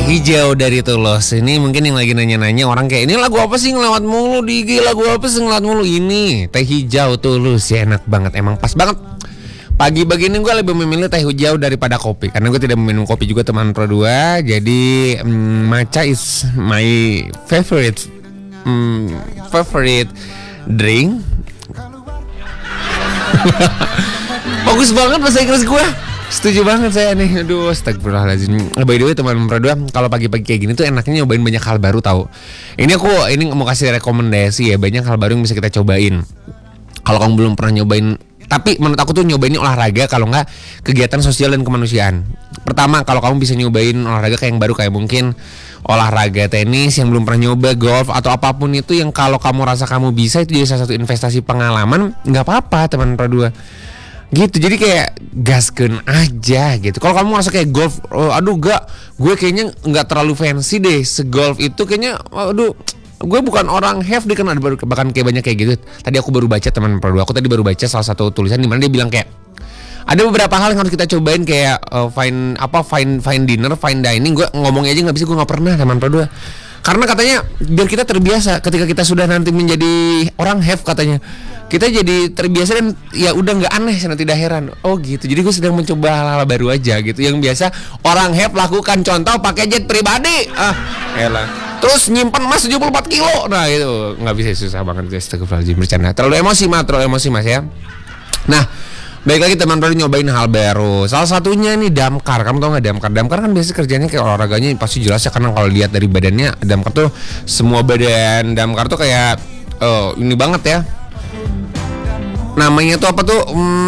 Hijau dari Tulus. Ini mungkin yang lagi nanya-nanya orang kayak, ini lagu apa sih ngelewat mulu di IG, lagu apa sih ngelewat mulu. Ini teh hijau Tulus ya, enak banget, emang pas banget. Pagi begini gue lebih memilih teh hijau daripada kopi, karena gue tidak minum kopi juga teman Pro 2. Jadi matcha is my favorite drink. Bagus banget bahasa Inggris gue. Setuju banget saya nih. Aduh, astagfirullahaladzim. By the way teman Pro 2, kalau pagi-pagi kayak gini tuh enaknya nyobain banyak hal baru tahu. Ini mau kasih rekomendasi ya, banyak hal baru yang bisa kita cobain. Kalau kamu belum pernah nyobain, tapi menurut aku tuh nyobainnya olahraga, kalau nggak kegiatan sosial dan kemanusiaan. Pertama, kalau kamu bisa nyobain olahraga kayak yang baru, kayak mungkin olahraga tenis yang belum pernah nyoba, golf atau apapun itu yang kalau kamu rasa kamu bisa, itu jadi salah satu investasi pengalaman, nggak apa-apa teman Pro 2. Gitu, jadi kayak gaskeun aja gitu. Kalau kamu ngerasa kayak golf, gue kayaknya nggak terlalu fancy deh segolf itu, kayaknya gue bukan orang have deh, kan ada bahkan kayak banyak kayak gitu. Tadi aku baru baca teman Pro 2, aku tadi baru baca salah satu tulisan di mana dia bilang kayak ada beberapa hal yang harus kita cobain, kayak fine dinner, fine dining. Gue ngomongnya aja nggak bisa, gue nggak pernah teman Pro 2. Karena katanya biar kita terbiasa, ketika kita sudah nanti menjadi orang have, katanya kita jadi terbiasa dan ya udah nggak aneh, tidak heran. Oh gitu. Jadi gue sedang mencoba hal-hal baru aja gitu yang biasa orang have lakukan. Contoh pakai jet pribadi. Elah. Terus nyimpan emas 74 kilo. Nah itu nggak bisa, susah banget guys. Astagfirullahaladzim, bercanda. Terlalu emosi mas ya. Nah, baik lagi teman baru nyobain hal baru. Salah satunya nih damkar. Kamu tau gak damkar? Damkar kan biasa kerjanya kayak olahraganya pasti jelas ya, karena kalau lihat dari badannya damkar tuh, semua badan damkar tuh kayak ini banget ya. Namanya tuh apa tuh?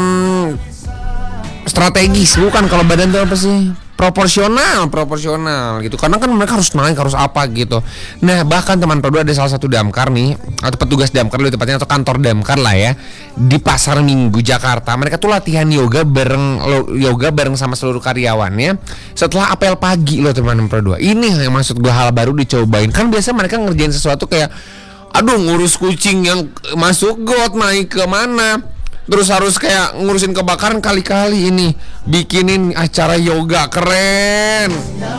Strategis, bukan. Kalau badan tuh apa sih? Proporsional gitu. Karena kan mereka harus naik, harus apa gitu. Nah, bahkan teman Pro 2 ada salah satu damkar nih, atau petugas damkar lebih tepatnya, atau kantor damkar lah ya, di Pasar Minggu Jakarta. Mereka tuh latihan yoga bareng sama seluruh karyawannya setelah apel pagi loh teman Pro 2. Ini yang maksud gue, hal baru dicobain. Kan biasa mereka ngerjain sesuatu kayak ngurus kucing yang masuk got, naik ke mana, terus harus kayak ngurusin kebakaran, kali-kali ini bikinin acara yoga. Keren.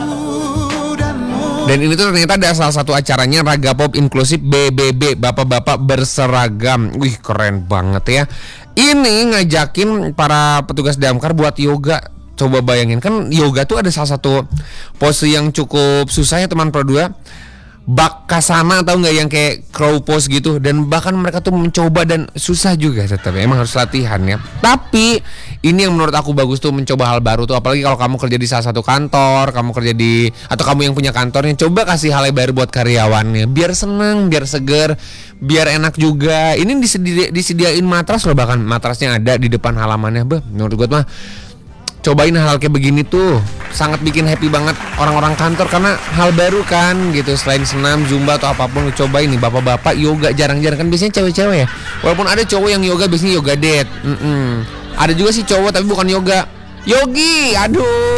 Dan ini tuh ternyata ada salah satu acaranya Raga Pop Inklusif BBB, bapak-bapak berseragam. Wih, keren banget ya. Ini ngajakin para petugas damkar buat yoga. Coba bayangin, kan yoga tuh ada salah satu pose yang cukup susah ya teman Pro 2. Bakasana, atau enggak, yang kayak crow pose gitu. Dan bahkan mereka tuh mencoba dan susah juga tetap, emang harus latihan ya. Tapi ini yang menurut aku bagus tuh, mencoba hal baru tuh. Apalagi kalau kamu kerja di salah satu kantor, atau kamu yang punya kantornya, coba kasih hal yang baru buat karyawannya, biar seneng, biar seger, biar enak juga. Ini disediain matras loh, bahkan matrasnya ada di depan halamannya. Menurut gue mah cobain hal kayak begini tuh sangat bikin happy banget orang-orang kantor, karena hal baru kan gitu. Selain senam, zumba atau apapun, cobain nih bapak-bapak yoga. Jarang-jarang kan biasanya cewek-cewek ya. Walaupun ada cowok yang yoga, biasanya yoga date. Ada juga sih cowok tapi bukan yoga, yogi. Aduh,